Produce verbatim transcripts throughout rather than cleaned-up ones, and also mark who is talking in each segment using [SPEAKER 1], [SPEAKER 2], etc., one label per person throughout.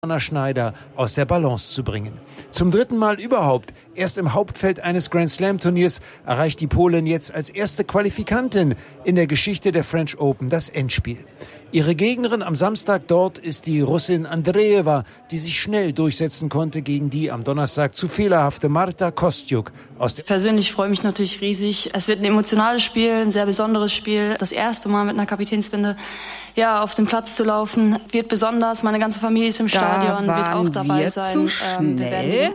[SPEAKER 1] Schneider aus der Balance zu bringen. Zum dritten Mal überhaupt, erst im Hauptfeld eines Grand-Slam-Turniers, erreicht die Polin jetzt als erste Qualifikantin in der Geschichte der French Open das Endspiel. Ihre Gegnerin am Samstag dort ist die Russin Andreeva, die sich schnell durchsetzen konnte gegen die am Donnerstag zu fehlerhafte Marta Kostyuk aus der...
[SPEAKER 2] Persönlich freue ich mich natürlich riesig. Es wird ein emotionales Spiel, ein sehr besonderes Spiel. Das erste Mal mit einer Kapitänsbinde ja, auf dem Platz zu laufen, wird besonders. Meine ganze Familie ist im Stadion, wird auch dabei sein.
[SPEAKER 3] Zu schnell. Ähm, wir werden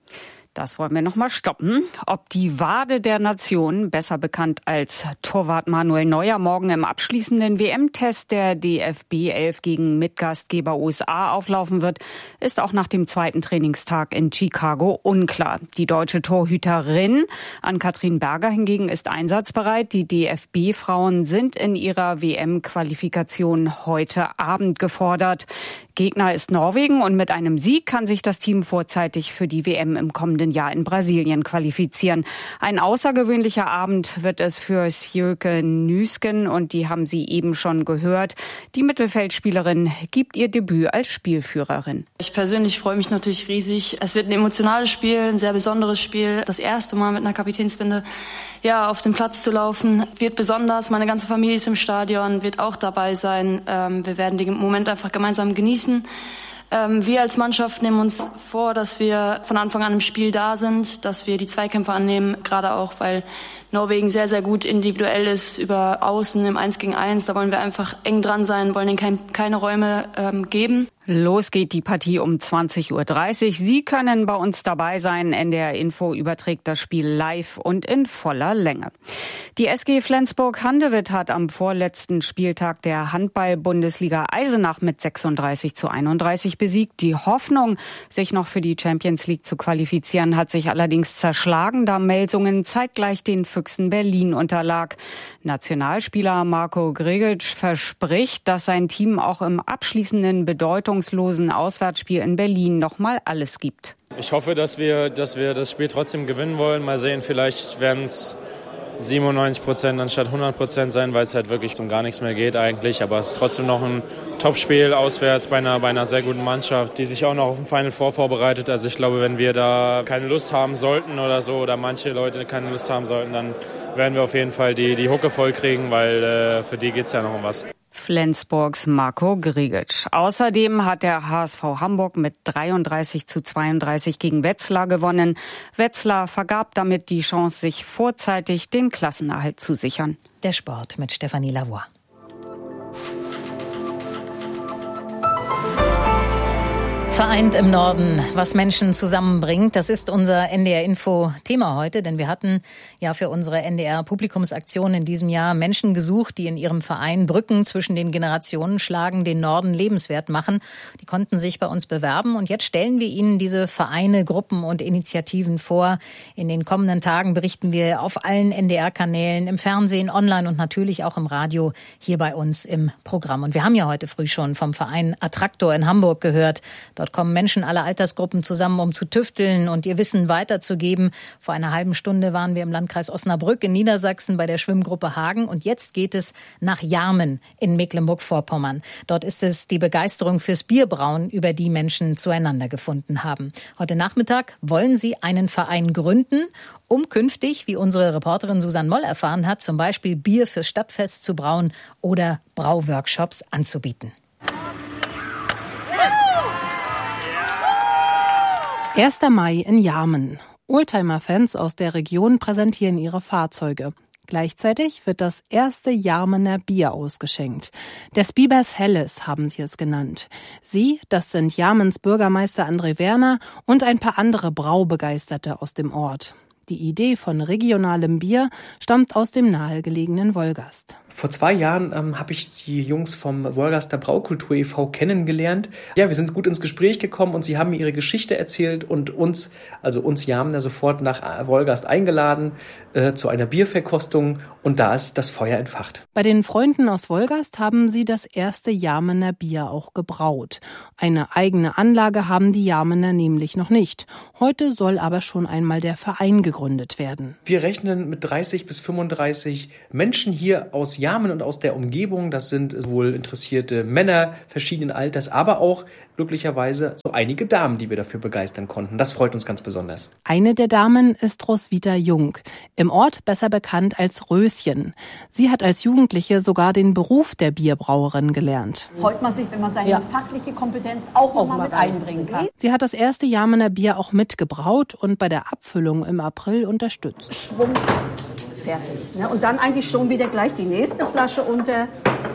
[SPEAKER 3] Das wollen wir noch mal stoppen. Ob die Wade der Nation, besser bekannt als Torwart Manuel Neuer, morgen im abschließenden W M-Test der D F B elf gegen Mitgastgeber U S A auflaufen wird, ist auch nach dem zweiten Trainingstag in Chicago unklar. Die deutsche Torhüterin Ann-Kathrin Berger hingegen ist einsatzbereit. Die D F B-Frauen sind in ihrer W M-Qualifikation heute Abend gefordert. Gegner ist Norwegen und mit einem Sieg kann sich das Team vorzeitig für die W M im kommenden Jahr in Brasilien qualifizieren. Ein außergewöhnlicher Abend wird es für Sjöke Nysken und die haben Sie eben schon gehört. Die Mittelfeldspielerin gibt ihr Debüt als Spielführerin.
[SPEAKER 2] Ich persönlich freue mich natürlich riesig. Es wird ein emotionales Spiel, ein sehr besonderes Spiel. Das erste Mal mit einer Kapitänsbinde ja, auf dem Platz zu laufen, wird besonders. Meine ganze Familie ist im Stadion, wird auch dabei sein. Ähm, wir werden den Moment einfach gemeinsam genießen. Ähm, wir als Mannschaft nehmen uns vor, dass wir von Anfang an im Spiel da sind, dass wir die Zweikämpfe annehmen, gerade auch, weil Norwegen sehr, sehr gut individuell ist über Außen im Eins gegen Eins. Da wollen wir einfach eng dran sein, wollen ihnen kein, keine Räume ähm, geben.
[SPEAKER 3] Los geht die Partie um zwanzig Uhr dreißig. Sie können bei uns dabei sein. N D R Info überträgt das Spiel live und in voller Länge. Die S G Flensburg-Handewitt hat am vorletzten Spieltag der Handball-Bundesliga Eisenach mit sechsunddreißig zu einunddreißig besiegt. Die Hoffnung, sich noch für die Champions League zu qualifizieren, hat sich allerdings zerschlagen, da Melsungen zeitgleich den Füchsen Berlin unterlag. Nationalspieler Marco Gregic verspricht, dass sein Team auch im abschließenden bedeutungslosen Auswärtsspiel in Berlin nochmal alles gibt.
[SPEAKER 4] Ich hoffe, dass wir, dass wir das Spiel trotzdem gewinnen wollen. Mal sehen, vielleicht werden es siebenundneunzig Prozent anstatt hundert Prozent sein, weil es halt wirklich um gar nichts mehr geht eigentlich. Aber es ist trotzdem noch ein Topspiel auswärts bei einer, bei einer sehr guten Mannschaft, die sich auch noch auf ein Final Four vorbereitet. Also ich glaube, wenn wir da keine Lust haben sollten oder so, oder manche Leute keine Lust haben sollten, dann werden wir auf jeden Fall die, die Hucke voll kriegen, weil äh, für die geht es ja noch um was.
[SPEAKER 3] Flensburgs Marco Gregic. Außerdem hat der H S V Hamburg mit dreiunddreißig zu zweiunddreißig gegen Wetzlar gewonnen. Wetzlar vergab damit die Chance, sich vorzeitig den Klassenerhalt zu sichern.
[SPEAKER 5] Der Sport mit Stefanie Lavoie. Vereint im Norden, was Menschen zusammenbringt, das ist unser N D R-Info-Thema heute, denn wir hatten ja für unsere N D R-Publikumsaktion in diesem Jahr Menschen gesucht, die in ihrem Verein Brücken zwischen den Generationen schlagen, den Norden lebenswert machen. Die konnten sich bei uns bewerben und jetzt stellen wir Ihnen diese Vereine, Gruppen und Initiativen vor. In den kommenden Tagen berichten wir auf allen N D R-Kanälen, im Fernsehen, online und natürlich auch im Radio hier bei uns im Programm. Und wir haben ja heute früh schon vom Verein Attraktor in Hamburg gehört. Dort kommen Menschen aller Altersgruppen zusammen, um zu tüfteln und ihr Wissen weiterzugeben. Vor einer halben Stunde waren wir im Landkreis Osnabrück in Niedersachsen bei der Schwimmgruppe Hagen. Und jetzt geht es nach Jarmen in Mecklenburg-Vorpommern. Dort ist es die Begeisterung fürs Bierbrauen, über die Menschen zueinander gefunden haben. Heute Nachmittag wollen sie einen Verein gründen, um künftig, wie unsere Reporterin Susanne Moll erfahren hat, zum Beispiel Bier fürs Stadtfest zu brauen oder Brauworkshops anzubieten.
[SPEAKER 6] erster Mai in Jarmen. Oldtimer-Fans aus der Region präsentieren ihre Fahrzeuge. Gleichzeitig wird das erste Jarmener Bier ausgeschenkt. Des Biebers Helles haben sie es genannt. Sie, das sind Jarmens Bürgermeister André Werner und ein paar andere Braubegeisterte aus dem Ort. Die Idee von regionalem Bier stammt aus dem nahegelegenen Wolgast.
[SPEAKER 7] Vor zwei Jahren ähm, habe ich die Jungs vom Wolgaster Braukultur e V kennengelernt. Ja, wir sind gut ins Gespräch gekommen und sie haben mir ihre Geschichte erzählt und uns, also uns Jarmener, sofort nach Wolgast eingeladen äh, zu einer Bierverkostung und da ist das Feuer entfacht.
[SPEAKER 6] Bei den Freunden aus Wolgast haben sie das erste Jarmener Bier auch gebraut. Eine eigene Anlage haben die Jarmener nämlich noch nicht. Heute soll aber schon einmal der Verein gegründet werden.
[SPEAKER 7] Wir rechnen mit dreißig bis fünfunddreißig Menschen hier aus Jarmen und aus der Umgebung. Das sind sowohl interessierte Männer verschiedenen Alters, aber auch glücklicherweise so einige Damen, die wir dafür begeistern konnten. Das freut uns ganz besonders.
[SPEAKER 6] Eine der Damen ist Roswitha Jung, im Ort besser bekannt als Röschen. Sie hat als Jugendliche sogar den Beruf der Bierbrauerin gelernt.
[SPEAKER 8] Freut man sich, wenn man seine ja. fachliche Kompetenz auch noch mal mit einbringen kann.
[SPEAKER 6] Sie hat das erste Jarmener Bier auch mitgebraut und bei der Abfüllung im April unterstützt.
[SPEAKER 8] Schwung, fertig. Ne? Und dann eigentlich schon wieder gleich die nächste Flasche unter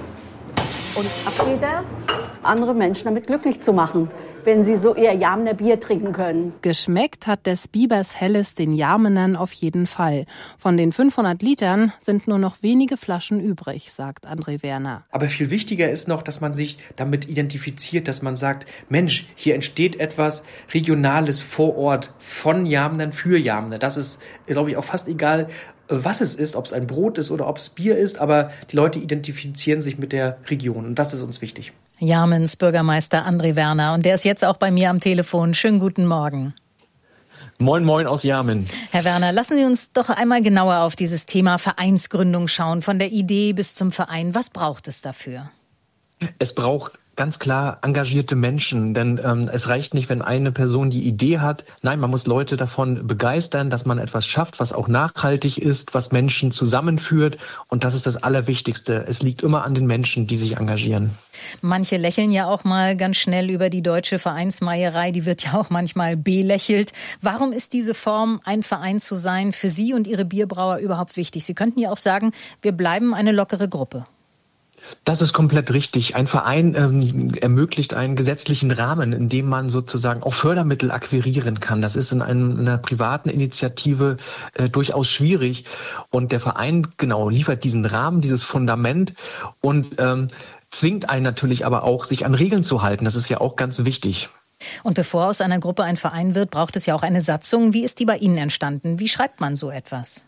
[SPEAKER 8] und Abfeder. Andere Menschen damit glücklich zu machen, wenn sie so eher Jarmener Bier trinken können.
[SPEAKER 6] Geschmeckt hat des Bibers Helles den Jarmenern auf jeden Fall. Von den fünfhundert Litern sind nur noch wenige Flaschen übrig, sagt André Werner.
[SPEAKER 7] Aber viel wichtiger ist noch, dass man sich damit identifiziert, dass man sagt, Mensch, hier entsteht etwas Regionales vor Ort von Jarmenern für Jarmener. Das ist, glaube ich, auch fast egal, was es ist, ob es ein Brot ist oder ob es Bier ist, aber die Leute identifizieren sich mit der Region und das ist uns wichtig.
[SPEAKER 5] Jarmens Bürgermeister André Werner und der ist jetzt auch bei mir am Telefon. Schönen guten Morgen.
[SPEAKER 9] Moin, moin aus Jarmen.
[SPEAKER 5] Herr Werner, lassen Sie uns doch einmal genauer auf dieses Thema Vereinsgründung schauen, von der Idee bis zum Verein. Was braucht es dafür?
[SPEAKER 9] Es braucht ganz klar engagierte Menschen, denn ähm, es reicht nicht, wenn eine Person die Idee hat. Nein, man muss Leute davon begeistern, dass man etwas schafft, was auch nachhaltig ist, was Menschen zusammenführt und das ist das Allerwichtigste. Es liegt immer an den Menschen, die sich engagieren.
[SPEAKER 5] Manche lächeln ja auch mal ganz schnell über die deutsche Vereinsmeierei, die wird ja auch manchmal belächelt. Warum ist diese Form, ein Verein zu sein, für Sie und Ihre Bierbrauer überhaupt wichtig? Sie könnten ja auch sagen, wir bleiben eine lockere Gruppe.
[SPEAKER 9] Das ist komplett richtig. Ein Verein ähm, ermöglicht einen gesetzlichen Rahmen, in dem man sozusagen auch Fördermittel akquirieren kann. Das ist in, einem, in einer privaten Initiative äh, durchaus schwierig. Und der Verein genau liefert diesen Rahmen, dieses Fundament und ähm, zwingt einen natürlich aber auch, sich an Regeln zu halten. Das ist ja auch ganz wichtig.
[SPEAKER 5] Und bevor aus einer Gruppe ein Verein wird, braucht es ja auch eine Satzung. Wie ist die bei Ihnen entstanden? Wie schreibt man so etwas?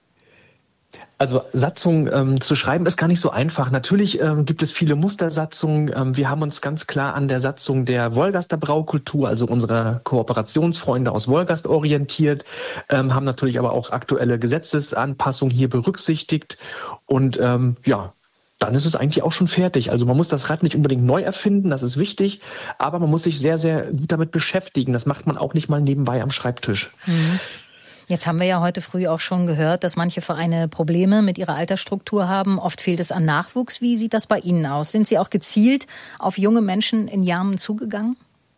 [SPEAKER 9] Also Satzung ähm, zu schreiben ist gar nicht so einfach. Natürlich ähm, gibt es viele Mustersatzungen. Ähm, wir haben uns ganz klar an der Satzung der Wolgaster Braukultur, also unserer Kooperationsfreunde aus Wolgast, orientiert, ähm, haben natürlich aber auch aktuelle Gesetzesanpassungen hier berücksichtigt und ähm, ja, dann ist es eigentlich auch schon fertig. Also man muss das Rad nicht unbedingt neu erfinden, das ist wichtig, aber man muss sich sehr, sehr gut damit beschäftigen. Das macht man auch nicht mal nebenbei am Schreibtisch.
[SPEAKER 5] Mhm. Jetzt haben wir ja heute früh auch schon gehört, dass manche Vereine Probleme mit ihrer Altersstruktur haben. Oft fehlt es an Nachwuchs. Wie sieht das bei Ihnen aus? Sind Sie auch gezielt auf junge Menschen in Jarmen zugegangen?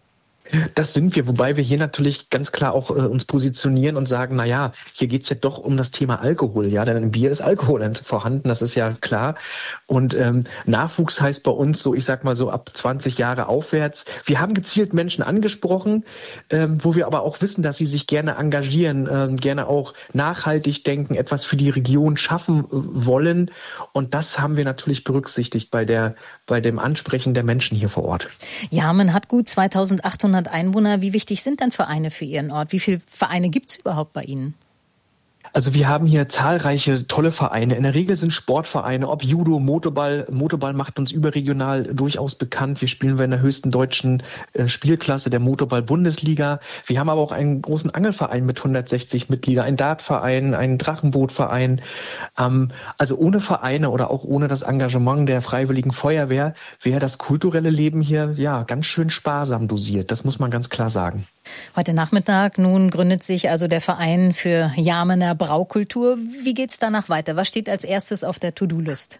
[SPEAKER 9] Das sind wir, wobei wir hier natürlich ganz klar auch äh, uns positionieren und sagen, na ja, hier geht's ja doch um das Thema Alkohol, ja, denn im Bier ist Alkohol vorhanden, das ist ja klar. Und ähm, Nachwuchs heißt bei uns so, ich sag mal so ab zwanzig Jahre aufwärts. Wir haben gezielt Menschen angesprochen, ähm, wo wir aber auch wissen, dass sie sich gerne engagieren, ähm, gerne auch nachhaltig denken, etwas für die Region schaffen äh, wollen. Und das haben wir natürlich berücksichtigt bei der, bei dem Ansprechen der Menschen hier vor Ort.
[SPEAKER 5] Jarmen hat gut zweitausendachthundert Einwohner. Wie wichtig sind denn Vereine für Ihren Ort? Wie viele Vereine gibt es überhaupt bei Ihnen?
[SPEAKER 9] Also wir haben hier zahlreiche tolle Vereine. In der Regel sind Sportvereine, ob Judo, Motorball. Motorball macht uns überregional durchaus bekannt. Wir spielen in der höchsten deutschen äh, Spielklasse der Motorball-Bundesliga. Wir haben aber auch einen großen Angelverein mit hundertsechzig Mitgliedern, einen Dartverein, einen Drachenbootverein. Ähm, also ohne Vereine oder auch ohne das Engagement der Freiwilligen Feuerwehr wäre das kulturelle Leben hier ja ganz schön sparsam dosiert. Das muss man ganz klar sagen.
[SPEAKER 5] Heute Nachmittag nun gründet sich also der Verein für Jarmener Braukultur. Wie geht's danach weiter? Was steht als erstes auf der To-Do-List?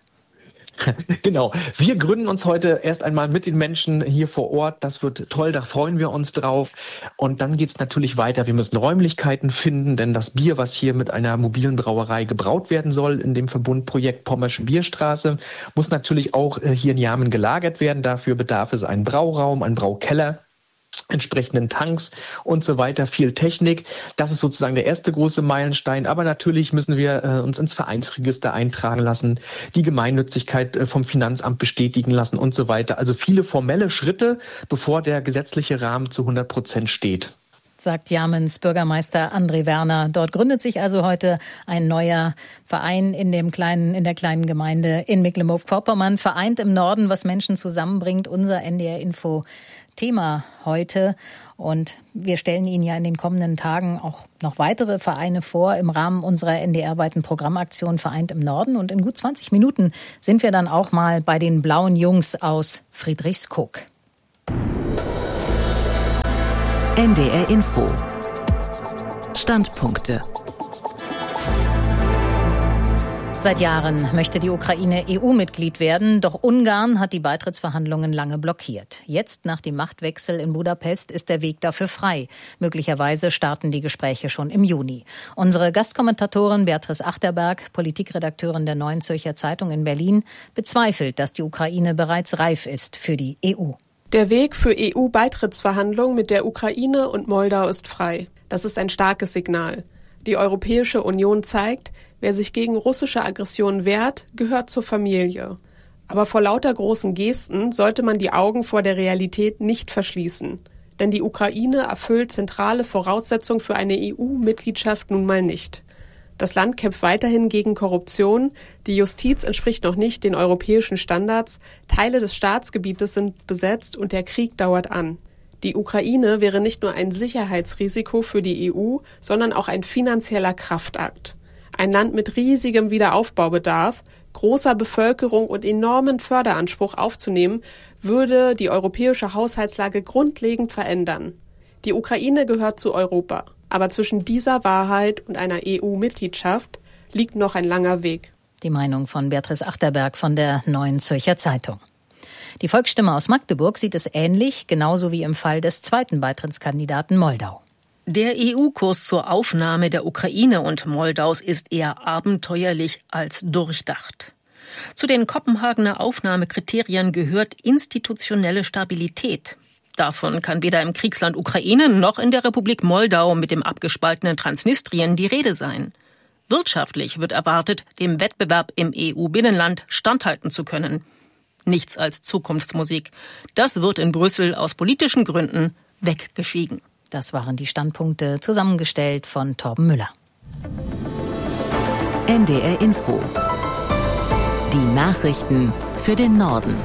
[SPEAKER 9] Genau. Wir gründen uns heute erst einmal mit den Menschen hier vor Ort. Das wird toll, da freuen wir uns drauf. Und dann geht's natürlich weiter. Wir müssen Räumlichkeiten finden, denn das Bier, was hier mit einer mobilen Brauerei gebraut werden soll, in dem Verbundprojekt Pommersche Bierstraße, muss natürlich auch hier in Jarmen gelagert werden. Dafür bedarf es einen Brauraum, einen Braukeller, entsprechenden Tanks und so weiter, viel Technik. Das ist sozusagen der erste große Meilenstein. Aber natürlich müssen wir äh, uns ins Vereinsregister eintragen lassen, die Gemeinnützigkeit äh, vom Finanzamt bestätigen lassen und so weiter. Also viele formelle Schritte, bevor der gesetzliche Rahmen zu hundert Prozent steht.
[SPEAKER 5] sagt Jarmens Bürgermeister André Werner. Dort gründet sich also heute ein neuer Verein in dem kleinen, in der kleinen Gemeinde in Mecklenburg-Vorpommern. Vereint im Norden, was Menschen zusammenbringt. Unser N D R-Info Thema heute. Und wir stellen Ihnen ja in den kommenden Tagen auch noch weitere Vereine vor im Rahmen unserer N D R-weiten Programmaktion Vereint im Norden. Und in gut zwanzig Minuten sind wir dann auch mal bei den Blauen Jungs aus Friedrichskoog.
[SPEAKER 10] N D R Info. Standpunkte.
[SPEAKER 5] Seit Jahren möchte die Ukraine E U-Mitglied werden, doch Ungarn hat die Beitrittsverhandlungen lange blockiert. Jetzt, nach dem Machtwechsel in Budapest, ist der Weg dafür frei. Möglicherweise starten die Gespräche schon im Juni. Unsere Gastkommentatorin Beatrice Achterberg, Politikredakteurin der Neuen Zürcher Zeitung in Berlin, bezweifelt, dass die Ukraine bereits reif ist für die E U.
[SPEAKER 11] Der Weg für E U-Beitrittsverhandlungen mit der Ukraine und Moldau ist frei. Das ist ein starkes Signal. Die Europäische Union zeigt, wer sich gegen russische Aggression wehrt, gehört zur Familie. Aber vor lauter großen Gesten sollte man die Augen vor der Realität nicht verschließen. Denn die Ukraine erfüllt zentrale Voraussetzungen für eine E U-Mitgliedschaft nun mal nicht. Das Land kämpft weiterhin gegen Korruption, die Justiz entspricht noch nicht den europäischen Standards, Teile des Staatsgebietes sind besetzt und der Krieg dauert an. Die Ukraine wäre nicht nur ein Sicherheitsrisiko für die E U, sondern auch ein finanzieller Kraftakt. Ein Land mit riesigem Wiederaufbaubedarf, großer Bevölkerung und enormen Förderanspruch aufzunehmen, würde die europäische Haushaltslage grundlegend verändern. Die Ukraine gehört zu Europa, aber zwischen dieser Wahrheit und einer E U-Mitgliedschaft liegt noch ein langer Weg.
[SPEAKER 5] Die Meinung von Beatrice Achterberg von der Neuen Zürcher Zeitung. Die Volksstimme aus Magdeburg sieht es ähnlich, genauso wie im Fall des zweiten Beitrittskandidaten Moldau.
[SPEAKER 12] Der E U-Kurs zur Aufnahme der Ukraine und Moldaus ist eher abenteuerlich als durchdacht. Zu den Kopenhagener Aufnahmekriterien gehört institutionelle Stabilität. Davon kann weder im Kriegsland Ukraine noch in der Republik Moldau mit dem abgespaltenen Transnistrien die Rede sein. Wirtschaftlich wird erwartet, dem Wettbewerb im E U-Binnenland standhalten zu können. Nichts als Zukunftsmusik. Das wird in Brüssel aus politischen Gründen weggeschwiegen.
[SPEAKER 5] Das waren die Standpunkte, zusammengestellt von Torben Müller.
[SPEAKER 10] N D R Info. Die Nachrichten für den Norden.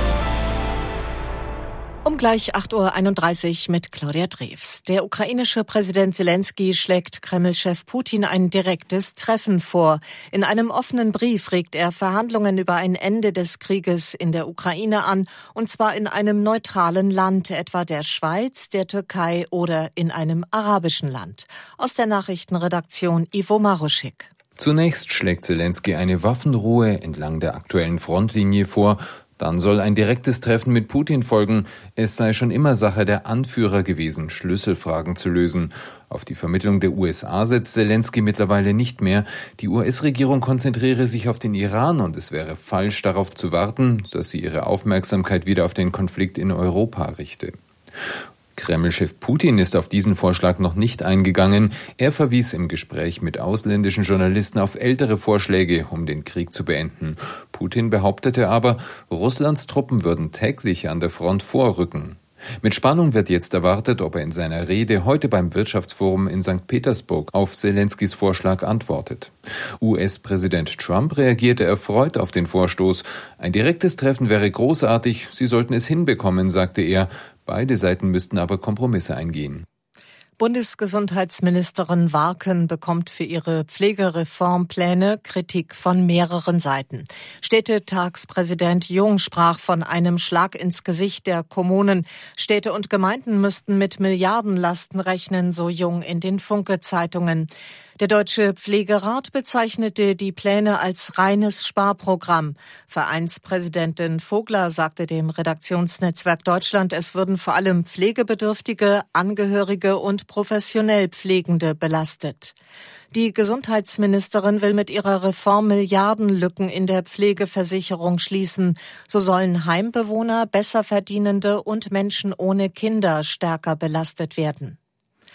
[SPEAKER 10] Um gleich acht Uhr einunddreißig mit Claudia Drews. Der ukrainische Präsident Zelensky schlägt Kreml-Chef Putin ein direktes Treffen vor. In einem offenen Brief regt er Verhandlungen über ein Ende des Krieges in der Ukraine an, und zwar in einem neutralen Land, etwa der Schweiz, der Türkei oder in einem arabischen Land. Aus der Nachrichtenredaktion Ivo Maruschik.
[SPEAKER 13] Zunächst schlägt Zelensky eine Waffenruhe entlang der aktuellen Frontlinie vor. Dann soll ein direktes Treffen mit Putin folgen. Es sei schon immer Sache der Anführer gewesen, Schlüsselfragen zu lösen. Auf die Vermittlung der U S A setzt Zelensky mittlerweile nicht mehr. Die U S-Regierung konzentriere sich auf den Iran und es wäre falsch, darauf zu warten, dass sie ihre Aufmerksamkeit wieder auf den Konflikt in Europa richte. Kreml-Chef Putin ist auf diesen Vorschlag noch nicht eingegangen. Er verwies im Gespräch mit ausländischen Journalisten auf ältere Vorschläge, um den Krieg zu beenden. Putin behauptete aber, Russlands Truppen würden täglich an der Front vorrücken. Mit Spannung wird jetzt erwartet, ob er in seiner Rede heute beim Wirtschaftsforum in Sankt Petersburg auf Zelenskys Vorschlag antwortet. U S-Präsident Trump reagierte erfreut auf den Vorstoß. Ein direktes Treffen wäre großartig, sie sollten es hinbekommen, sagte er. Beide Seiten müssten aber Kompromisse eingehen.
[SPEAKER 10] Bundesgesundheitsministerin Warken bekommt für ihre Pflegereformpläne Kritik von mehreren Seiten. Städtetagspräsident Jung sprach von einem Schlag ins Gesicht der Kommunen. Städte und Gemeinden müssten mit Milliardenlasten rechnen, so Jung in den Funke-Zeitungen. Der Deutsche Pflegerat bezeichnete die Pläne als reines Sparprogramm. Vereinspräsidentin Vogler sagte dem Redaktionsnetzwerk Deutschland, es würden vor allem Pflegebedürftige, Angehörige und professionell Pflegende belastet. Die Gesundheitsministerin will mit ihrer Reform Milliardenlücken in der Pflegeversicherung schließen. So sollen Heimbewohner, Besserverdienende und Menschen ohne Kinder stärker belastet werden.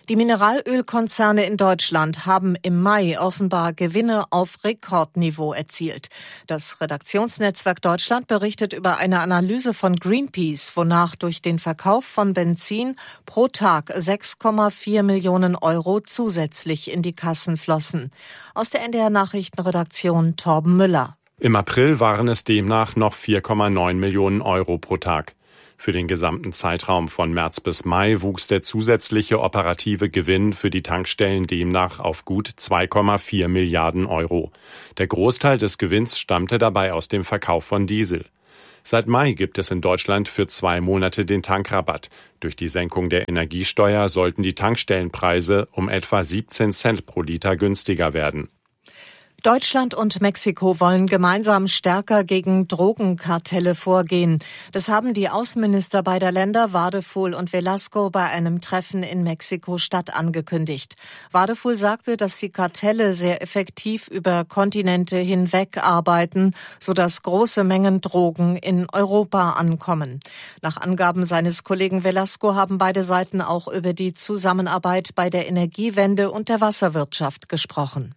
[SPEAKER 10] Die Mineralölkonzerne in Deutschland haben im Mai offenbar Gewinne auf Rekordniveau erzielt. Das Redaktionsnetzwerk Deutschland berichtet über eine Analyse von Greenpeace, wonach durch den Verkauf von Benzin pro Tag sechs Komma vier Millionen Euro zusätzlich in die Kassen flossen. Aus der N D R-Nachrichtenredaktion Torben Müller.
[SPEAKER 14] Im April waren es demnach noch vier Komma neun Millionen Euro pro Tag. Für den gesamten Zeitraum von März bis Mai wuchs der zusätzliche operative Gewinn für die Tankstellen demnach auf gut zwei Komma vier Milliarden Euro. Der Großteil des Gewinns stammte dabei aus dem Verkauf von Diesel. Seit Mai gibt es in Deutschland für zwei Monate den Tankrabatt. Durch die Senkung der Energiesteuer sollten die Tankstellenpreise um etwa siebzehn Cent pro Liter günstiger werden.
[SPEAKER 10] Deutschland und Mexiko wollen gemeinsam stärker gegen Drogenkartelle vorgehen. Das haben die Außenminister beider Länder, Wadefuhl und Velasco, bei einem Treffen in Mexiko-Stadt angekündigt. Wadefuhl sagte, dass die Kartelle sehr effektiv über Kontinente hinweg arbeiten, sodass große Mengen Drogen in Europa ankommen. Nach Angaben seines Kollegen Velasco haben beide Seiten auch über die Zusammenarbeit bei der Energiewende und der Wasserwirtschaft gesprochen.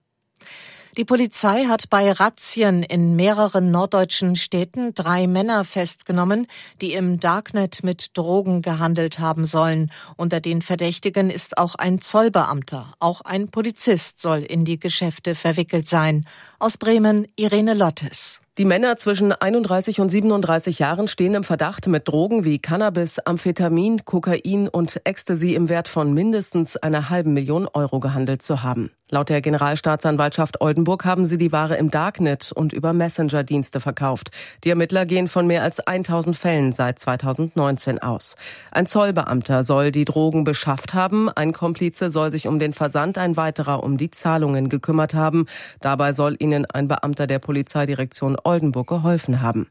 [SPEAKER 10] Die Polizei hat bei Razzien in mehreren norddeutschen Städten drei Männer festgenommen, die im Darknet mit Drogen gehandelt haben sollen. Unter den Verdächtigen ist auch ein Zollbeamter. Auch ein Polizist soll in die Geschäfte verwickelt sein. Aus Bremen Irene Lottes.
[SPEAKER 15] Die Männer zwischen einunddreißig und siebenunddreißig Jahren stehen im Verdacht, mit Drogen wie Cannabis, Amphetamin, Kokain und Ecstasy im Wert von mindestens einer halben Million Euro gehandelt zu haben. Laut der Generalstaatsanwaltschaft Oldenburg haben sie die Ware im Darknet und über Messenger-Dienste verkauft. Die Ermittler gehen von mehr als tausend Fällen seit zweitausendneunzehn aus. Ein Zollbeamter soll die Drogen beschafft haben, ein Komplize soll sich um den Versand, ein weiterer um die Zahlungen gekümmert haben. Dabei soll ihnen ein Beamter der Polizeidirektion Oldenburg geholfen haben.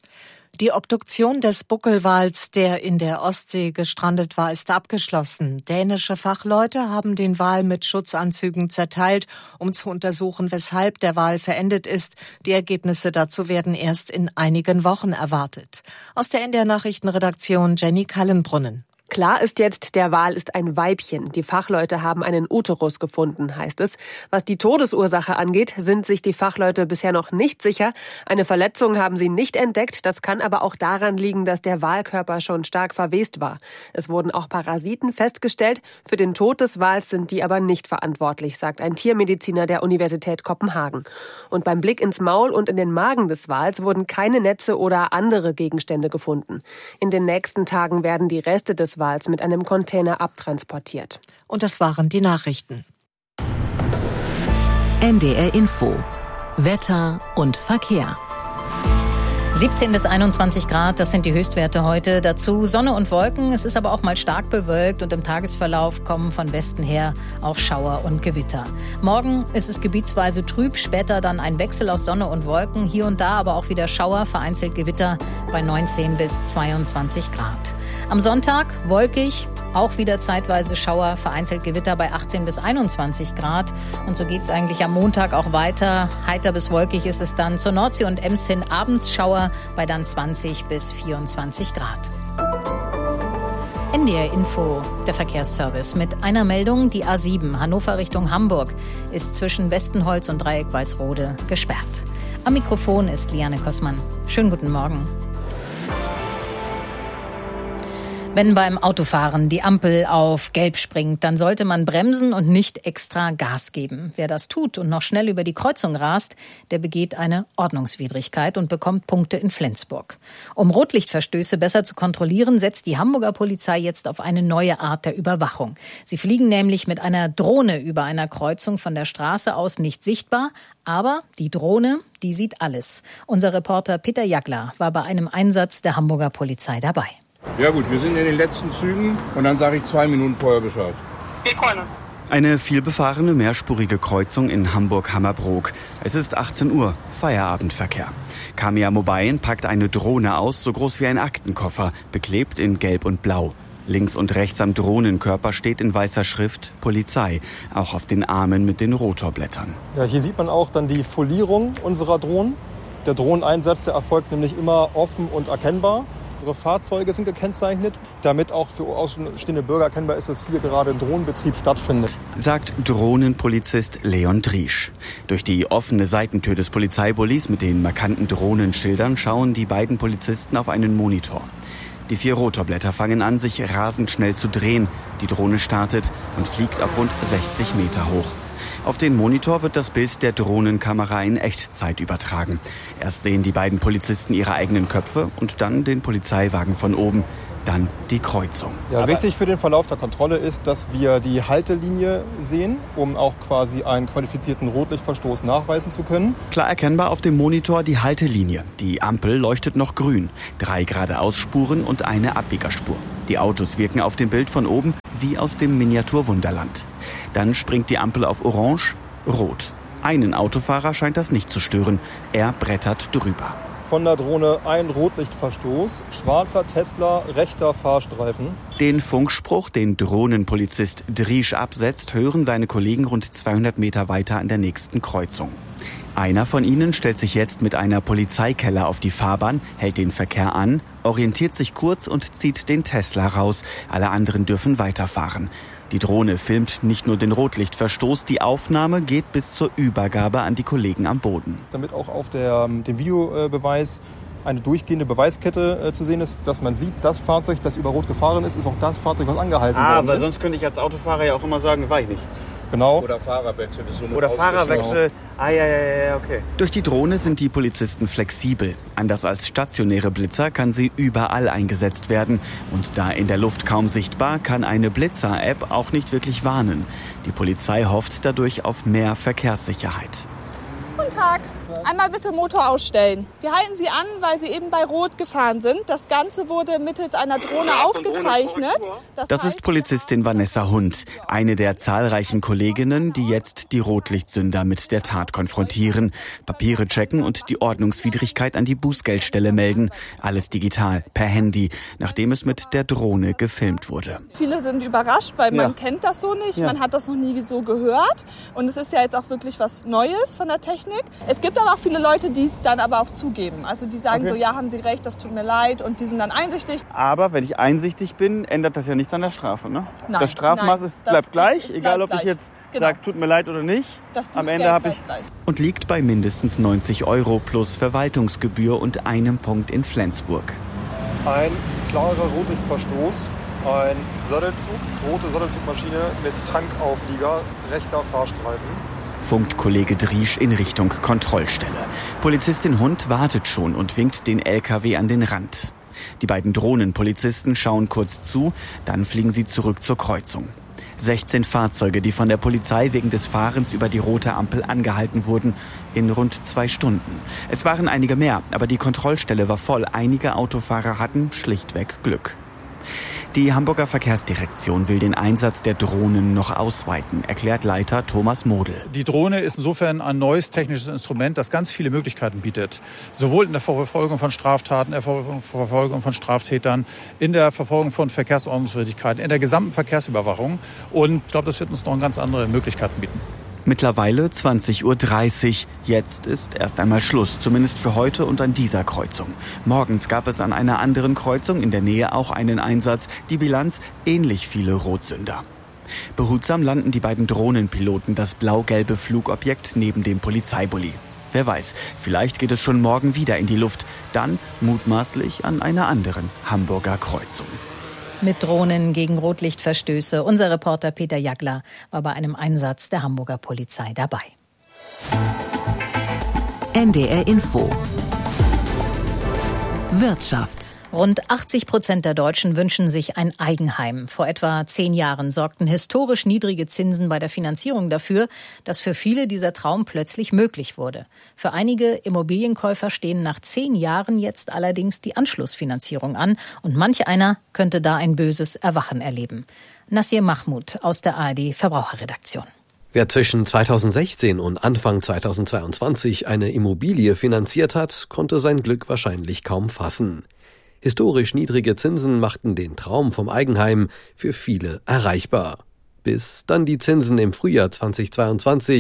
[SPEAKER 10] Die Obduktion des Buckelwals, der in der Ostsee gestrandet war, ist abgeschlossen. Dänische Fachleute haben den Wal mit Schutzanzügen zerteilt, um zu untersuchen, weshalb der Wal verendet ist. Die Ergebnisse dazu werden erst in einigen Wochen erwartet. Aus der N D R-Nachrichtenredaktion Jenny Kallenbrunnen.
[SPEAKER 16] Klar ist jetzt, der Wal ist ein Weibchen. Die Fachleute haben einen Uterus gefunden, heißt es. Was die Todesursache angeht, sind sich die Fachleute bisher noch nicht sicher. Eine Verletzung haben sie nicht entdeckt. Das kann aber auch daran liegen, dass der Walkörper schon stark verwest war. Es wurden auch Parasiten festgestellt. Für den Tod des Wals sind die aber nicht verantwortlich, sagt ein Tiermediziner der Universität Kopenhagen. Und beim Blick ins Maul und in den Magen des Wals wurden keine Netze oder andere Gegenstände gefunden. In den nächsten Tagen werden die Reste des Wals mit einem Container abtransportiert.
[SPEAKER 10] Und das waren die Nachrichten.
[SPEAKER 17] N D R Info. Wetter und Verkehr.
[SPEAKER 5] siebzehn bis einundzwanzig Grad, das sind die Höchstwerte heute. Dazu Sonne und Wolken. Es ist aber auch mal stark bewölkt und im Tagesverlauf kommen von Westen her auch Schauer und Gewitter. Morgen ist es gebietsweise trüb, später dann ein Wechsel aus Sonne und Wolken. Hier und da aber auch wieder Schauer, vereinzelt Gewitter bei neunzehn bis zweiundzwanzig Grad. Am Sonntag wolkig, auch wieder zeitweise Schauer, vereinzelt Gewitter bei achtzehn bis einundzwanzig Grad. Und so geht es eigentlich am Montag auch weiter. Heiter bis wolkig ist es dann zur Nordsee und Ems hin, abends Schauer bei dann zwanzig bis vierundzwanzig Grad. N D R Info, der Verkehrsservice mit einer Meldung. Die A sieben Hannover Richtung Hamburg ist zwischen Westenholz und Dreieck Walsrode gesperrt. Am Mikrofon ist Liane Kossmann. Schönen guten Morgen. Wenn beim Autofahren die Ampel auf Gelb springt, dann sollte man bremsen und nicht extra Gas geben. Wer das tut und noch schnell über die Kreuzung rast, der begeht eine Ordnungswidrigkeit und bekommt Punkte in Flensburg. Um Rotlichtverstöße besser zu kontrollieren, setzt die Hamburger Polizei jetzt auf eine neue Art der Überwachung. Sie fliegen nämlich mit einer Drohne über einer Kreuzung von der Straße aus, nicht sichtbar, aber die Drohne, die sieht alles. Unser Reporter Peter Jagler war bei einem Einsatz der Hamburger Polizei dabei.
[SPEAKER 18] Ja gut, wir sind in den letzten Zügen und dann sage ich zwei Minuten vorher Bescheid.
[SPEAKER 19] Eine vielbefahrene mehrspurige Kreuzung in Hamburg-Hammerbrook. Es ist achtzehn Uhr, Feierabendverkehr. Kamea Mobile packt eine Drohne aus, so groß wie ein Aktenkoffer, beklebt in Gelb und Blau. Links und rechts am Drohnenkörper steht in weißer Schrift Polizei, auch auf den Armen mit den Rotorblättern.
[SPEAKER 20] Ja, hier sieht man auch dann die Folierung unserer Drohnen. Der Drohneneinsatz, der erfolgt nämlich immer offen und erkennbar. Unsere Fahrzeuge sind gekennzeichnet, damit auch für außenstehende Bürger erkennbar ist, dass hier gerade Drohnenbetrieb stattfindet.
[SPEAKER 19] Sagt Drohnenpolizist Leon Driesch. Durch die offene Seitentür des Polizeibullis mit den markanten Drohnenschildern schauen die beiden Polizisten auf einen Monitor. Die vier Rotorblätter fangen an, sich rasend schnell zu drehen. Die Drohne startet und fliegt auf rund sechzig Meter hoch. Auf den Monitor wird das Bild der Drohnenkamera in Echtzeit übertragen. Erst sehen die beiden Polizisten ihre eigenen Köpfe und dann den Polizeiwagen von oben. Dann die Kreuzung.
[SPEAKER 20] Ja, wichtig für den Verlauf der Kontrolle ist, dass wir die Haltelinie sehen, um auch quasi einen qualifizierten Rotlichtverstoß nachweisen zu können.
[SPEAKER 19] Klar erkennbar auf dem Monitor die Haltelinie. Die Ampel leuchtet noch grün. Drei Geradeausspuren und eine Abbiegerspur. Die Autos wirken auf dem Bild von oben wie aus dem Miniaturwunderland. Dann springt die Ampel auf Orange, Rot. Einen Autofahrer scheint das nicht zu stören. Er brettert drüber.
[SPEAKER 20] Von der Drohne ein Rotlichtverstoß, schwarzer Tesla, rechter Fahrstreifen.
[SPEAKER 19] Den Funkspruch, den Drohnenpolizist Driesch absetzt, hören seine Kollegen rund zweihundert Meter weiter an der nächsten Kreuzung. Einer von ihnen stellt sich jetzt mit einer Polizeikelle auf die Fahrbahn, hält den Verkehr an, orientiert sich kurz und zieht den Tesla raus. Alle anderen dürfen weiterfahren. Die Drohne filmt nicht nur den Rotlichtverstoß, die Aufnahme geht bis zur Übergabe an die Kollegen am Boden.
[SPEAKER 20] Damit auch auf der, dem Videobeweis eine durchgehende Beweiskette äh, zu sehen ist, dass man sieht, das Fahrzeug, das über Rot gefahren ist, ist auch das Fahrzeug, was angehalten
[SPEAKER 19] ah,
[SPEAKER 20] worden ist.
[SPEAKER 19] Ah, weil sonst könnte ich als Autofahrer ja auch immer sagen, war ich nicht.
[SPEAKER 20] Genau.
[SPEAKER 18] Oder Fahrerwechsel. Ist somit
[SPEAKER 19] Oder Fahrerwechsel. Ah, ja, ja, ja, okay. Durch die Drohne sind die Polizisten flexibel. Anders als stationäre Blitzer kann sie überall eingesetzt werden. Und da in der Luft kaum sichtbar, kann eine Blitzer-App auch nicht wirklich warnen. Die Polizei hofft dadurch auf mehr Verkehrssicherheit.
[SPEAKER 21] Guten Tag. Einmal bitte Motor ausstellen. Wir halten Sie an, weil Sie eben bei Rot gefahren sind. Das Ganze wurde mittels einer Drohne aufgezeichnet.
[SPEAKER 19] Das, das ist Polizistin Vanessa Hund, eine der zahlreichen Kolleginnen, die jetzt die Rotlichtsünder mit der Tat konfrontieren, Papiere checken und die Ordnungswidrigkeit an die Bußgeldstelle melden. Alles digital, per Handy, nachdem es mit der Drohne gefilmt wurde.
[SPEAKER 21] Viele sind überrascht, weil man
[SPEAKER 19] ja.
[SPEAKER 21] kennt das so nicht,
[SPEAKER 19] ja.
[SPEAKER 21] man hat das noch nie so gehört. Und es ist ja jetzt auch wirklich was Neues von der Technik. Es gibt dann auch viele Leute, die es dann aber auch zugeben. Also die sagen okay. so, ja, haben Sie recht, das tut mir leid und die sind dann einsichtig.
[SPEAKER 19] Aber wenn ich einsichtig bin, ändert das ja nichts an der Strafe, ne?
[SPEAKER 21] Nein,
[SPEAKER 19] das Strafmaß
[SPEAKER 21] nein,
[SPEAKER 19] ist, bleibt
[SPEAKER 21] das
[SPEAKER 19] gleich,
[SPEAKER 21] ist, bleibt
[SPEAKER 19] egal ob
[SPEAKER 21] gleich.
[SPEAKER 19] ich jetzt
[SPEAKER 21] genau.
[SPEAKER 19] sage, tut mir leid oder nicht.
[SPEAKER 21] Das
[SPEAKER 19] Am Ende habe ich
[SPEAKER 21] gleich.
[SPEAKER 19] Und liegt bei mindestens neunzig Euro plus Verwaltungsgebühr und einem Punkt in Flensburg.
[SPEAKER 20] Ein klarer Rotlichtverstoß, ein Sattelzug, rote Sattelzugmaschine mit Tankauflieger, rechter Fahrstreifen.
[SPEAKER 19] Funkt Kollege Driesch in Richtung Kontrollstelle. Polizistin Hund wartet schon und winkt den L K W an den Rand. Die beiden Drohnenpolizisten schauen kurz zu, dann fliegen sie zurück zur Kreuzung. sechzehn Fahrzeuge, die von der Polizei wegen des Fahrens über die rote Ampel angehalten wurden, in rund zwei Stunden. Es waren einige mehr, aber die Kontrollstelle war voll. Einige Autofahrer hatten schlichtweg Glück. Die Hamburger Verkehrsdirektion will den Einsatz der Drohnen noch ausweiten, erklärt Leiter Thomas Model.
[SPEAKER 22] Die Drohne ist insofern ein neues technisches Instrument, das ganz viele Möglichkeiten bietet. Sowohl in der Verfolgung von Straftaten, in der Verfolgung von Straftätern, in der Verfolgung von Verkehrsordnungswidrigkeiten, in der gesamten Verkehrsüberwachung. Und ich glaube, das wird uns noch ganz andere Möglichkeiten bieten.
[SPEAKER 19] Mittlerweile zwanzig Uhr dreißig. Jetzt ist erst einmal Schluss, zumindest für heute und an dieser Kreuzung. Morgens gab es an einer anderen Kreuzung in der Nähe auch einen Einsatz. Die Bilanz: ähnlich viele Rotsünder. Behutsam landen die beiden Drohnenpiloten das blau-gelbe Flugobjekt neben dem Polizeibully. Wer weiß, vielleicht geht es schon morgen wieder in die Luft. Dann mutmaßlich an einer anderen Hamburger Kreuzung.
[SPEAKER 5] Mit Drohnen gegen Rotlichtverstöße. Unser Reporter Peter Jagler war bei einem Einsatz der Hamburger Polizei dabei.
[SPEAKER 17] N D R Info. Wirtschaft.
[SPEAKER 5] Rund achtzig Prozent der Deutschen wünschen sich ein Eigenheim. Vor etwa zehn Jahren sorgten historisch niedrige Zinsen bei der Finanzierung dafür, dass für viele dieser Traum plötzlich möglich wurde. Für einige Immobilienkäufer stehen nach zehn Jahren jetzt allerdings die Anschlussfinanzierung an und manch einer könnte da ein böses Erwachen erleben. Nassir Mahmoud aus der A R D Verbraucherredaktion.
[SPEAKER 23] Wer zwischen zweitausendsechzehn und Anfang zweitausendzweiundzwanzig eine Immobilie finanziert hat, konnte sein Glück wahrscheinlich kaum fassen. Historisch niedrige Zinsen machten den Traum vom Eigenheim für viele erreichbar. Bis dann die Zinsen im Frühjahr zweitausendzweiundzwanzig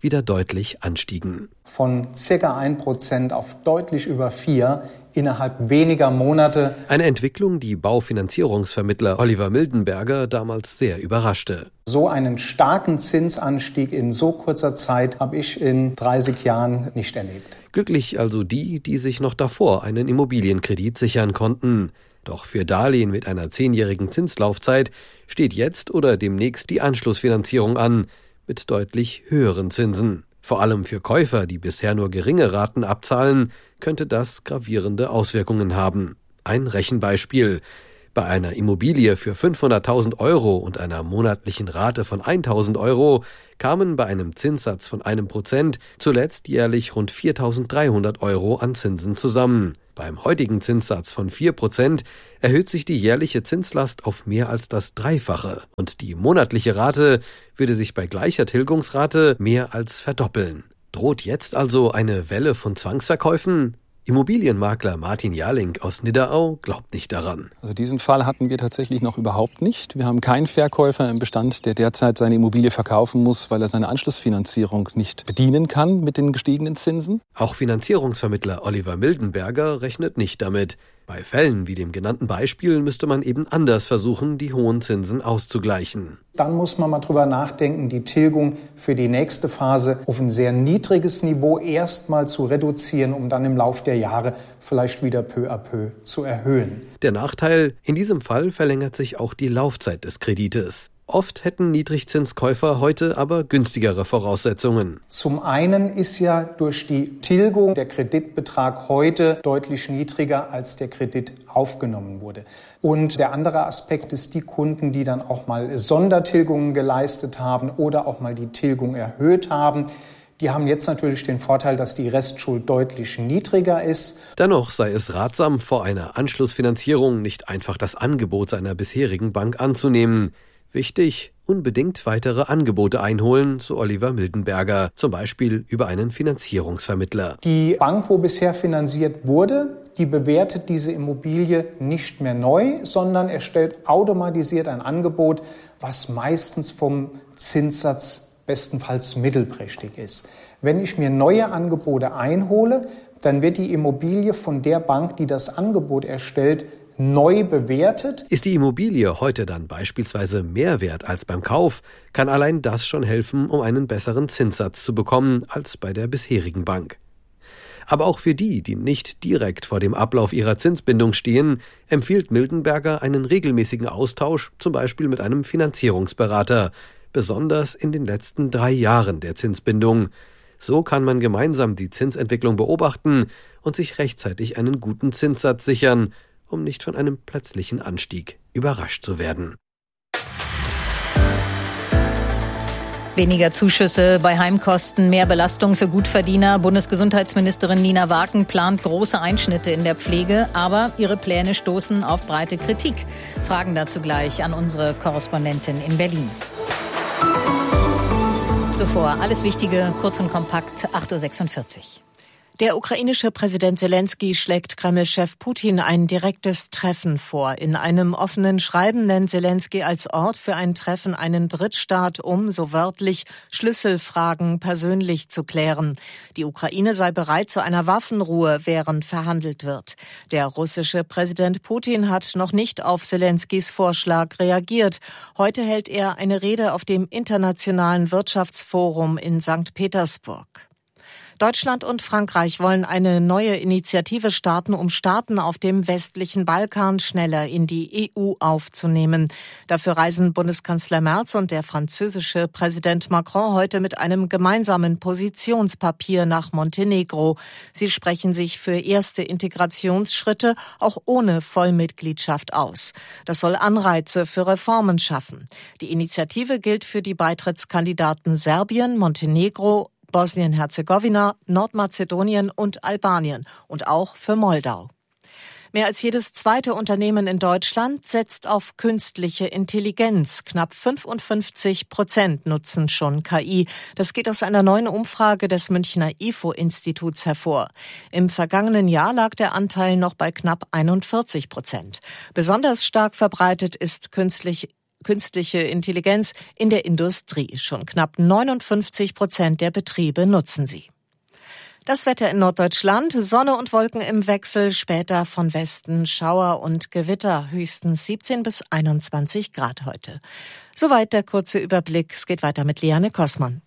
[SPEAKER 23] wieder deutlich anstiegen.
[SPEAKER 1] Von circa ein Prozent auf deutlich über vier innerhalb weniger Monate.
[SPEAKER 23] Eine Entwicklung, die Baufinanzierungsvermittler Oliver Mildenberger damals sehr überraschte.
[SPEAKER 1] So einen starken Zinsanstieg in so kurzer Zeit habe ich in dreißig Jahren nicht erlebt.
[SPEAKER 23] Glücklich also die, die sich noch davor einen Immobilienkredit sichern konnten. Doch für Darlehen mit einer zehnjährigen Zinslaufzeit steht jetzt oder demnächst die Anschlussfinanzierung an, mit deutlich höheren Zinsen. Vor allem für Käufer, die bisher nur geringe Raten abzahlen, könnte das gravierende Auswirkungen haben. Ein Rechenbeispiel. Bei einer Immobilie für fünfhunderttausend Euro und einer monatlichen Rate von tausend Euro kamen bei einem Zinssatz von einem Prozent zuletzt jährlich rund viertausenddreihundert Euro an Zinsen zusammen. Beim heutigen Zinssatz von vier Prozent erhöht sich die jährliche Zinslast auf mehr als das Dreifache und die monatliche Rate würde sich bei gleicher Tilgungsrate mehr als verdoppeln. Droht jetzt also eine Welle von Zwangsverkäufen? Immobilienmakler Martin Jarling aus Nidderau glaubt nicht daran.
[SPEAKER 2] Also diesen Fall hatten wir tatsächlich noch überhaupt nicht. Wir haben keinen Verkäufer im Bestand, der derzeit seine Immobilie verkaufen muss, weil er seine Anschlussfinanzierung nicht bedienen kann mit den gestiegenen Zinsen.
[SPEAKER 23] Auch Finanzierungsvermittler Oliver Mildenberger rechnet nicht damit. Bei Fällen wie dem genannten Beispiel müsste man eben anders versuchen, die hohen Zinsen auszugleichen.
[SPEAKER 1] Dann muss man mal drüber nachdenken, die Tilgung für die nächste Phase auf ein sehr niedriges Niveau erstmal zu reduzieren, um dann im Laufe der Jahre vielleicht wieder peu à peu zu erhöhen.
[SPEAKER 23] Der Nachteil, in diesem Fall verlängert sich auch die Laufzeit des Kredites. Oft hätten Niedrigzinskäufer heute aber günstigere Voraussetzungen.
[SPEAKER 1] Zum einen ist ja durch die Tilgung der Kreditbetrag heute deutlich niedriger, als der Kredit aufgenommen wurde. Und der andere Aspekt ist, die Kunden, die dann auch mal Sondertilgungen geleistet haben oder auch mal die Tilgung erhöht haben, die haben jetzt natürlich den Vorteil, dass die Restschuld deutlich niedriger ist.
[SPEAKER 23] Dennoch sei es ratsam, vor einer Anschlussfinanzierung nicht einfach das Angebot seiner bisherigen Bank anzunehmen. Wichtig, unbedingt weitere Angebote einholen, so Oliver Mildenberger, zum Beispiel über einen Finanzierungsvermittler.
[SPEAKER 1] Die Bank, wo bisher finanziert wurde, die bewertet diese Immobilie nicht mehr neu, sondern erstellt automatisiert ein Angebot, was meistens vom Zinssatz bestenfalls mittelprächtig ist. Wenn ich mir neue Angebote einhole, dann wird die Immobilie von der Bank, die das Angebot erstellt, neu bewertet.
[SPEAKER 23] Ist die Immobilie heute dann beispielsweise mehr wert als beim Kauf, kann allein das schon helfen, um einen besseren Zinssatz zu bekommen als bei der bisherigen Bank. Aber auch für die, die nicht direkt vor dem Ablauf ihrer Zinsbindung stehen, empfiehlt Mildenberger einen regelmäßigen Austausch, zum Beispiel mit einem Finanzierungsberater, besonders in den letzten drei Jahren der Zinsbindung. So kann man gemeinsam die Zinsentwicklung beobachten und sich rechtzeitig einen guten Zinssatz sichern, um nicht von einem plötzlichen Anstieg überrascht zu werden.
[SPEAKER 5] Weniger Zuschüsse bei Heimkosten, mehr Belastung für Gutverdiener. Bundesgesundheitsministerin Nina Wagen plant große Einschnitte in der Pflege, aber ihre Pläne stoßen auf breite Kritik. Fragen dazu gleich an unsere Korrespondentin in Berlin. Zuvor alles Wichtige, kurz und kompakt, acht Uhr sechsundvierzig.
[SPEAKER 10] Der ukrainische Präsident Selenskyj schlägt Kreml-Chef Putin ein direktes Treffen vor. In einem offenen Schreiben nennt Selenskyj als Ort für ein Treffen einen Drittstaat, um, so wörtlich, Schlüsselfragen persönlich zu klären. Die Ukraine sei bereit zu einer Waffenruhe, während verhandelt wird. Der russische Präsident Putin hat noch nicht auf Selenskyjs Vorschlag reagiert. Heute hält er eine Rede auf dem Internationalen Wirtschaftsforum in Sankt Petersburg. Deutschland und Frankreich wollen eine neue Initiative starten, um Staaten auf dem westlichen Balkan schneller in die E U aufzunehmen. Dafür reisen Bundeskanzler Merz und der französische Präsident Macron heute mit einem gemeinsamen Positionspapier nach Montenegro. Sie sprechen sich für erste Integrationsschritte auch ohne Vollmitgliedschaft aus. Das soll Anreize für Reformen schaffen. Die Initiative gilt für die Beitrittskandidaten Serbien, Montenegro, Bosnien-Herzegowina, Nordmazedonien und Albanien und auch für Moldau. Mehr als jedes zweite Unternehmen in Deutschland setzt auf künstliche Intelligenz. Knapp fünfundfünfzig Prozent nutzen schon K I. Das geht aus einer neuen Umfrage des Münchner I F O-Instituts hervor. Im vergangenen Jahr lag der Anteil noch bei knapp einundvierzig Prozent. Besonders stark verbreitet ist künstliche künstliche Intelligenz in der Industrie. Schon knapp neunundfünfzig Prozent der Betriebe nutzen sie. Das Wetter in Norddeutschland, Sonne und Wolken im Wechsel, später von Westen Schauer und Gewitter, höchstens siebzehn bis einundzwanzig Grad heute. Soweit der kurze Überblick. Es geht weiter mit Liane Kossmann.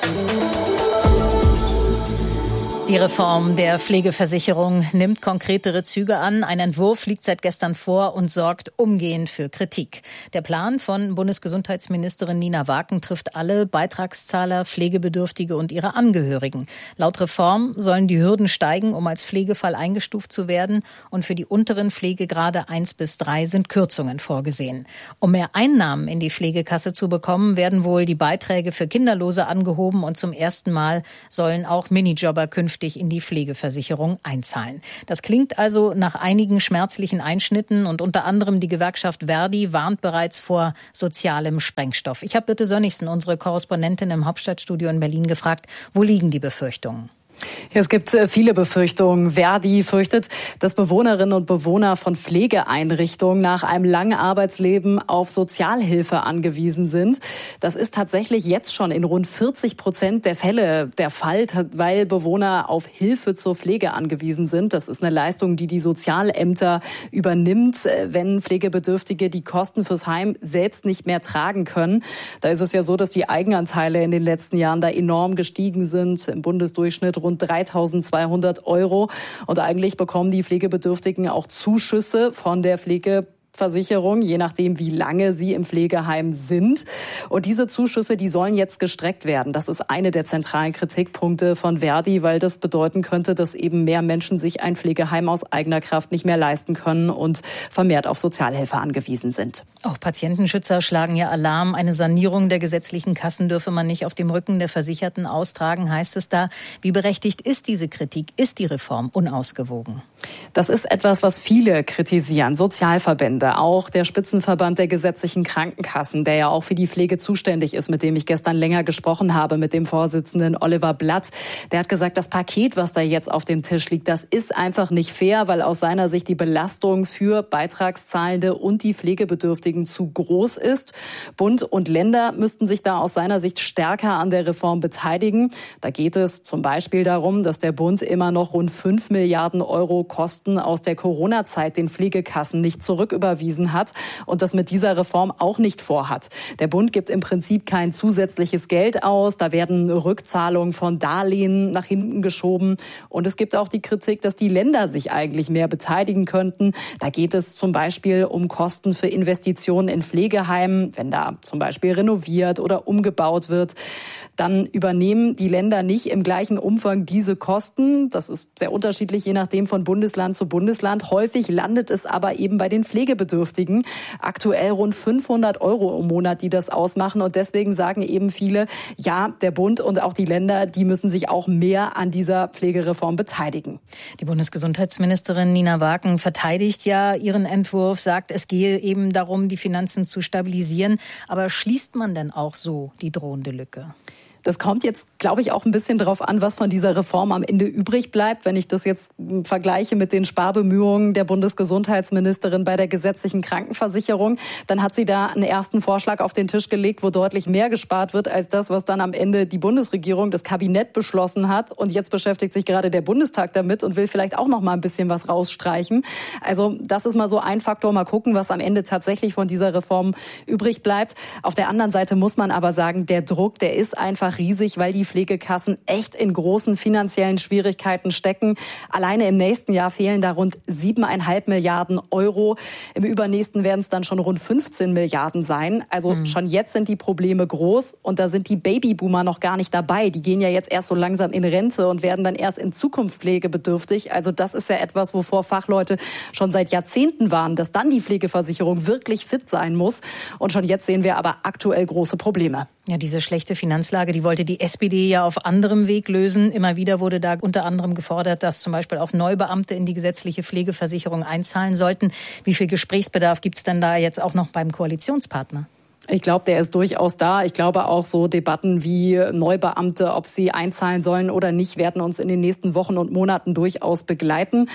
[SPEAKER 5] Die Reform der Pflegeversicherung nimmt konkretere Züge an. Ein Entwurf liegt seit gestern vor und sorgt umgehend für Kritik. Der Plan von Bundesgesundheitsministerin Nina Waken trifft alle Beitragszahler, Pflegebedürftige und ihre Angehörigen. Laut Reform sollen die Hürden steigen, um als Pflegefall eingestuft zu werden. Und für die unteren Pflegegrade eins bis drei sind Kürzungen vorgesehen. Um mehr Einnahmen in die Pflegekasse zu bekommen, werden wohl die Beiträge für Kinderlose angehoben und zum ersten Mal sollen auch Minijobber künftig in die Pflegeversicherung einzahlen. Das klingt also nach einigen schmerzlichen Einschnitten und unter anderem die Gewerkschaft Verdi warnt bereits vor sozialem Sprengstoff. Ich habe Birte Sönnigsen, unsere Korrespondentin im Hauptstadtstudio in Berlin, gefragt, wo liegen die Befürchtungen?
[SPEAKER 3] Ja, es gibt viele Befürchtungen. Verdi fürchtet, dass Bewohnerinnen und Bewohner von Pflegeeinrichtungen nach einem langen Arbeitsleben auf Sozialhilfe angewiesen sind. Das ist tatsächlich jetzt schon in rund vierzig Prozent der Fälle der Fall, weil Bewohner auf Hilfe zur Pflege angewiesen sind. Das ist eine Leistung, die die Sozialämter übernimmt, wenn Pflegebedürftige die Kosten fürs Heim selbst nicht mehr tragen können. Da ist es ja so, dass die Eigenanteile in den letzten Jahren da enorm gestiegen sind. Im Bundesdurchschnitt rund dreitausendzweihundert Euro. Und eigentlich bekommen die Pflegebedürftigen auch Zuschüsse von der Pflege Versicherung, je nachdem, wie lange sie im Pflegeheim sind. Und diese Zuschüsse, die sollen jetzt gestreckt werden. Das ist eine der zentralen Kritikpunkte von Verdi, weil das bedeuten könnte, dass eben mehr Menschen sich ein Pflegeheim aus eigener Kraft nicht mehr leisten können und vermehrt auf Sozialhilfe angewiesen sind.
[SPEAKER 5] Auch Patientenschützer schlagen ja Alarm. Eine Sanierung der gesetzlichen Kassen dürfe man nicht auf dem Rücken der Versicherten austragen, heißt es da. Wie berechtigt ist diese Kritik? Ist die Reform unausgewogen?
[SPEAKER 3] Das ist etwas, was viele kritisieren. Sozialverbände, auch der Spitzenverband der gesetzlichen Krankenkassen, der ja auch für die Pflege zuständig ist, mit dem ich gestern länger gesprochen habe, mit dem Vorsitzenden Oliver Blatt. Der hat gesagt, das Paket, was da jetzt auf dem Tisch liegt, das ist einfach nicht fair, weil aus seiner Sicht die Belastung für Beitragszahlende und die Pflegebedürftigen zu groß ist. Bund und Länder müssten sich da aus seiner Sicht stärker an der Reform beteiligen. Da geht es zum Beispiel darum, dass der Bund immer noch rund fünf Milliarden Euro Kosten aus der Corona-Zeit den Pflegekassen nicht zurücküberwiesen hat und das mit dieser Reform auch nicht vorhat. Der Bund gibt im Prinzip kein zusätzliches Geld aus. Da werden Rückzahlungen von Darlehen nach hinten geschoben. Und es gibt auch die Kritik, dass die Länder sich eigentlich mehr beteiligen könnten. Da geht es zum Beispiel um Kosten für Investitionen in Pflegeheimen, wenn da zum Beispiel renoviert oder umgebaut wird. Dann übernehmen die Länder nicht im gleichen Umfang diese Kosten. Das ist sehr unterschiedlich, je nachdem von Bundesland zu Bundesland. Häufig landet es aber eben bei den Pflegebedürftigen. Aktuell rund fünfhundert Euro im Monat, die das ausmachen. Und deswegen sagen eben viele, ja, der Bund und auch die Länder, die müssen sich auch mehr an dieser Pflegereform beteiligen.
[SPEAKER 5] Die Bundesgesundheitsministerin Nina Waken verteidigt ja ihren Entwurf, sagt, es gehe eben darum, die Finanzen zu stabilisieren. Aber schließt man denn auch so die drohende Lücke?
[SPEAKER 3] Das kommt jetzt, glaube ich, auch ein bisschen drauf an, was von dieser Reform am Ende übrig bleibt. Wenn ich das jetzt vergleiche mit den Sparbemühungen der Bundesgesundheitsministerin bei der gesetzlichen Krankenversicherung, dann hat sie da einen ersten Vorschlag auf den Tisch gelegt, wo deutlich mehr gespart wird als das, was dann am Ende die Bundesregierung, das Kabinett beschlossen hat. Und jetzt beschäftigt sich gerade der Bundestag damit und will vielleicht auch noch mal ein bisschen was rausstreichen. Also das ist mal so ein Faktor. Mal gucken, was am Ende tatsächlich von dieser Reform übrig bleibt. Auf der anderen Seite muss man aber sagen, der Druck, der ist einfach riesig, weil die Pflegekassen echt in großen finanziellen Schwierigkeiten stecken. Alleine im nächsten Jahr fehlen da rund siebeneinhalb Milliarden Euro. Im übernächsten werden es dann schon rund fünfzehn Milliarden sein. Also mhm. schon jetzt sind die Probleme groß und da sind die Babyboomer noch gar nicht dabei. Die gehen ja jetzt erst so langsam in Rente und werden dann erst in Zukunft pflegebedürftig. Also das ist ja etwas, wovor Fachleute schon seit Jahrzehnten warnen, dass dann die Pflegeversicherung wirklich fit sein muss. Und schon jetzt sehen wir aber aktuell große Probleme.
[SPEAKER 5] Ja, diese schlechte Finanzlage, die wollte die S P D ja auf anderem Weg lösen. Immer wieder wurde da unter anderem gefordert, dass zum Beispiel auch Neubeamte in die gesetzliche Pflegeversicherung einzahlen sollten. Wie viel Gesprächsbedarf gibt es denn da jetzt auch noch beim Koalitionspartner?
[SPEAKER 3] Ich glaube, der ist durchaus da. Ich glaube auch so Debatten wie Neubeamte, ob sie einzahlen sollen oder nicht, werden uns in den nächsten Wochen und Monaten durchaus begleiten.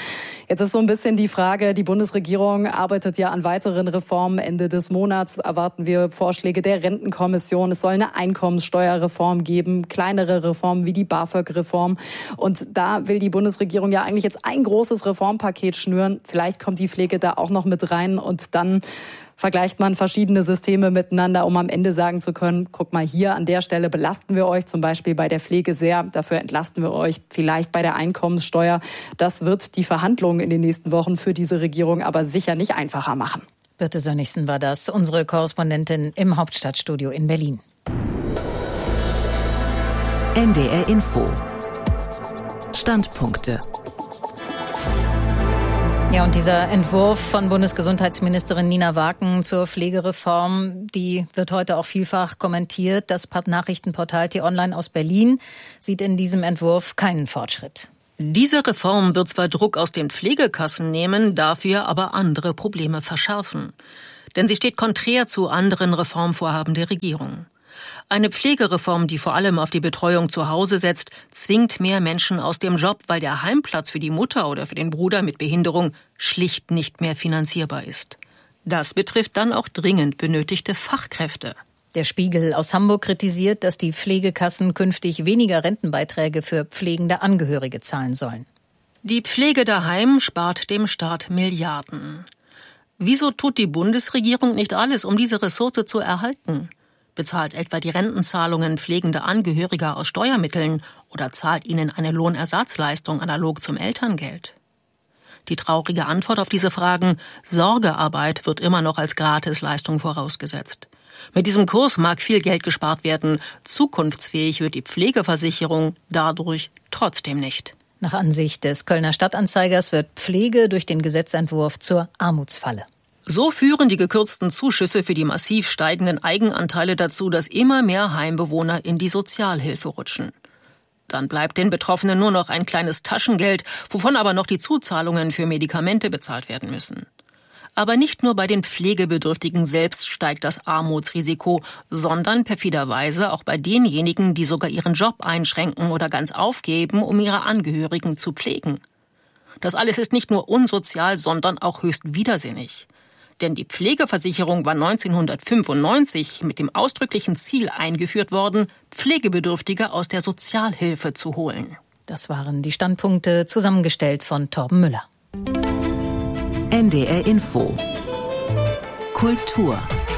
[SPEAKER 3] Jetzt ist so ein bisschen die Frage, die Bundesregierung arbeitet ja an weiteren Reformen. Ende des Monats erwarten wir Vorschläge der Rentenkommission. Es soll eine Einkommenssteuerreform geben, kleinere Reformen wie die BAföG-Reform. Und da will die Bundesregierung ja eigentlich jetzt ein großes Reformpaket schnüren. Vielleicht kommt die Pflege da auch noch mit rein und dann vergleicht man verschiedene Systeme miteinander, um am Ende sagen zu können, guck mal, hier an der Stelle belasten wir euch zum Beispiel bei der Pflege sehr, dafür entlasten wir euch vielleicht bei der Einkommenssteuer. Das wird die Verhandlungen in den nächsten Wochen für diese Regierung aber sicher nicht einfacher machen.
[SPEAKER 5] Birte Sönnigsen war das, unsere Korrespondentin im Hauptstadtstudio in Berlin.
[SPEAKER 17] N D R Info. Standpunkte.
[SPEAKER 5] Ja, und dieser Entwurf von Bundesgesundheitsministerin Nina Waken zur Pflegereform, die wird heute auch vielfach kommentiert. Das Nachrichtenportal T-Online aus Berlin sieht in diesem Entwurf keinen Fortschritt.
[SPEAKER 12] Diese Reform wird zwar Druck aus den Pflegekassen nehmen, dafür aber andere Probleme verschärfen. Denn sie steht konträr zu anderen Reformvorhaben der Regierung. Eine Pflegereform, die vor allem auf die Betreuung zu Hause setzt, zwingt mehr Menschen aus dem Job, weil der Heimplatz für die Mutter oder für den Bruder mit Behinderung schlicht nicht mehr finanzierbar ist. Das betrifft dann auch dringend benötigte Fachkräfte.
[SPEAKER 5] Der Spiegel aus Hamburg kritisiert, dass die Pflegekassen künftig weniger Rentenbeiträge für pflegende Angehörige zahlen sollen.
[SPEAKER 12] Die Pflege daheim spart dem Staat Milliarden. Wieso tut die Bundesregierung nicht alles, um diese Ressource zu erhalten? Bezahlt etwa die Rentenzahlungen pflegender Angehöriger aus Steuermitteln oder zahlt ihnen eine Lohnersatzleistung analog zum Elterngeld? Die traurige Antwort auf diese Fragen: Sorgearbeit wird immer noch als Gratisleistung vorausgesetzt. Mit diesem Kurs mag viel Geld gespart werden, zukunftsfähig wird die Pflegeversicherung dadurch trotzdem nicht.
[SPEAKER 5] Nach Ansicht des Kölner Stadtanzeigers wird Pflege durch den Gesetzentwurf zur Armutsfalle.
[SPEAKER 12] So führen die gekürzten Zuschüsse für die massiv steigenden Eigenanteile dazu, dass immer mehr Heimbewohner in die Sozialhilfe rutschen. Dann bleibt den Betroffenen nur noch ein kleines Taschengeld, wovon aber noch die Zuzahlungen für Medikamente bezahlt werden müssen. Aber nicht nur bei den Pflegebedürftigen selbst steigt das Armutsrisiko, sondern perfiderweise auch bei denjenigen, die sogar ihren Job einschränken oder ganz aufgeben, um ihre Angehörigen zu pflegen. Das alles ist nicht nur unsozial, sondern auch höchst widersinnig. Denn die Pflegeversicherung war neunzehnhundertfünfundneunzig mit dem ausdrücklichen Ziel eingeführt worden, Pflegebedürftige aus der Sozialhilfe zu holen.
[SPEAKER 5] Das waren die Standpunkte, zusammengestellt von Torben Müller.
[SPEAKER 17] N D R Info. Kultur.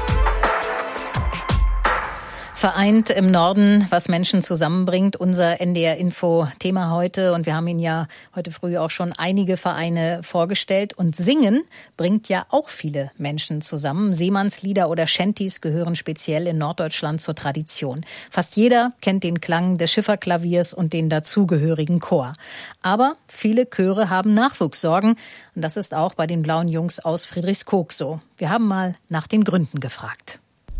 [SPEAKER 5] Vereint im Norden, was Menschen zusammenbringt, unser N D R Info Thema heute. Und wir haben Ihnen ja heute früh auch schon einige Vereine vorgestellt. Und Singen bringt ja auch viele Menschen zusammen. Seemannslieder oder Shanties gehören speziell in Norddeutschland zur Tradition. Fast jeder kennt den Klang des Schifferklaviers und den dazugehörigen Chor. Aber viele Chöre haben Nachwuchssorgen. Und das ist auch bei den Blauen Jungs aus Friedrichskoog so. Wir haben mal nach den Gründen gefragt.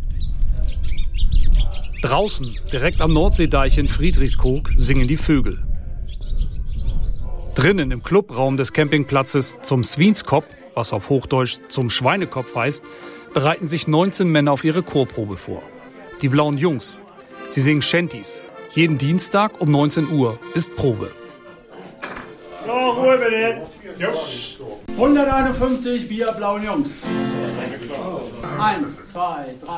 [SPEAKER 4] Draußen, direkt am Nordseedeich in Friedrichskoog, singen die Vögel. Drinnen im Clubraum des Campingplatzes zum Swienskop, was auf Hochdeutsch zum Schweinekopf heißt, bereiten sich neunzehn Männer auf ihre Chorprobe vor. Die Blauen Jungs. Sie singen Shanties. Jeden Dienstag um neunzehn Uhr ist Probe.
[SPEAKER 6] So, Ruhe bitte. hunderteinundfünfzig, wir Blauen Jungs. Eins, zwei, drei.